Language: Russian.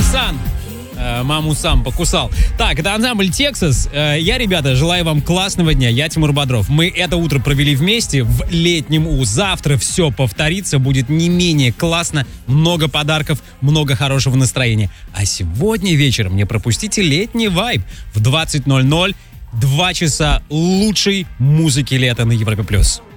Сан. Маму сам покусал. Так, это ансамбль «Тексас». Я, ребята, желаю вам классного дня. Я Тимур Бодров. Мы это утро провели вместе в летнем У. Завтра все повторится, будет не менее классно. Много подарков, много хорошего настроения. А сегодня вечером не пропустите летний вайб. В 20:00 2 часа лучшей музыки лета на Европе+.